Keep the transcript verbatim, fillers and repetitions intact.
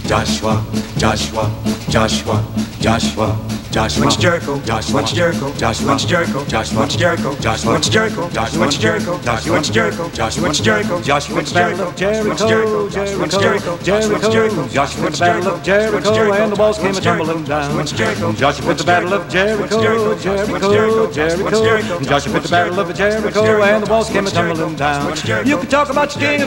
Joshua, Joshua, Joshua, Joshua, Joshua. Went to Jericho, Joshua. Went to Jericho, Joshua. Went to Jericho, Joshua. Went to Jericho, Joshua. Went to Jericho, Joshua. Went to Jericho, Joshua. Went to Jericho, Joshua. Went to Jericho, Joshua. Went to Jericho, Jericho, Jericho, Joshua went to Jericho, Joshua went to Battle of Jericho, and the walls came a tumbling down. Joshua went to Battle of Jericho, Jericho, Jericho. Joshua went to Battle of Jericho, and the walls came a tumbling down. You can talk about your king.